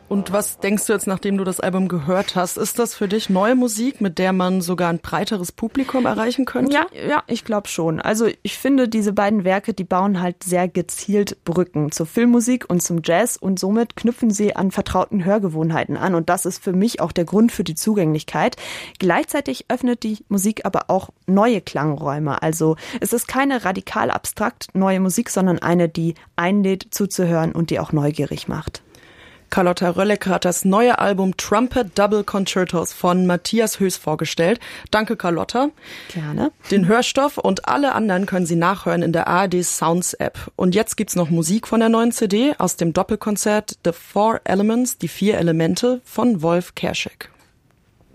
Und was denkst du jetzt, nachdem du das Album gehört hast? Ist das für dich neue Musik, mit der man sogar ein breiteres Publikum erreichen könnte? Ja, ich glaube schon. Also ich finde, diese beiden Werke, die bauen halt sehr gezielt Brücken zur Filmmusik und zum Jazz und somit knüpfen sie an vertrauten Hörgewohnheiten an. Und das ist für mich auch der Grund für die Zugänglichkeit. Gleichzeitig öffnet die Musik aber auch neue Klangräume. Also es ist keine radikal abstrakt neue Musik, sondern eine, die einlädt zuzuhören und die auch neugierig macht. Carlotta Röllecker hat das neue Album Trumpet Double Concertos von Matthias Höß vorgestellt. Danke, Carlotta. Gerne. Den Hörstoff und alle anderen können Sie nachhören in der ARD Sounds App. Und jetzt gibt's noch Musik von der neuen CD aus dem Doppelkonzert The Four Elements, die 4 Elemente von Wolf Kerschek.